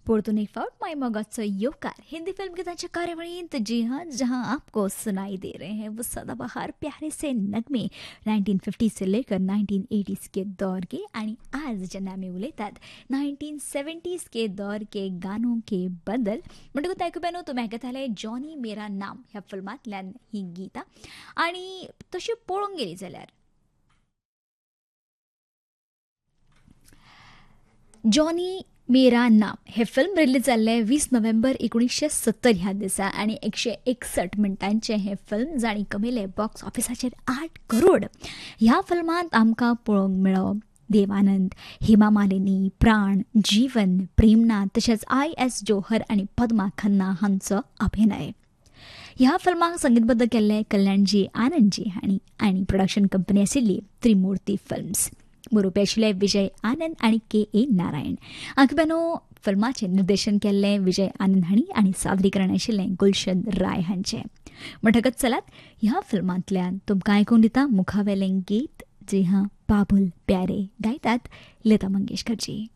परतून एक फाउट माई मगजचं योकार हिंदी फिल्म गीतांच्या कार्यवळीत जी हाँ जहाँ आपको सुनाई दे रहे हैं वो सदाबहार प्यारे से नगमे 1950 से लेकर 1980s के दौर के आणि आज ज्यांना आम्ही उलयतात 1970s के दौर के गाणों के बद्दल म्हणटकूच ऐकून तुम्ही ऐकत आले जॉनी मेरा नाम ह्या फिल्मांतल्यान ही गीतां आणि तशी पळोवंक गेली जाल्यार जॉनी मेरा नाम हे फिल्म रिलीज जाल्लें 20 नोव्हेंबर 1970 ह्या दिसा आणि 161 मिनटांचें हें फिल्म जाणी कमयलें बॉक्स ऑफिसाचेर 8 करोड. ह्या फिल्मांत आमकां पळोवंक मेळ्ळो देवानंद, हेमा मालिनी, प्राण, जीवन, प्रेमनाथ तशेंच IS जोहर आनी पद्मा खन्ना हांचो अभिनय. ह्या फिल्माक संगीतबद्ध केल्लें कल्याणजी आनंदजी हांणी आनी प्रोडक्शन कंपनी आशिल्ली त्रिमुर्ती फिल्म्स. बरोवपी आशिल्ले विजय आनंद आनी KA नारायण. आंखब्यानो फिल्माचें निर्देशन केल्लें विजय आनंद हांणी आनी सादरीकरण आशिल्लें गुलशन राय हांचें. म्हणटकच चलात ह्या फिल्मांतल्यान तुमकां आयकूंक दिता मुखावेलें गीत जी हाँ बाबुल प्यारे गायतात लता मंगेशकरजी.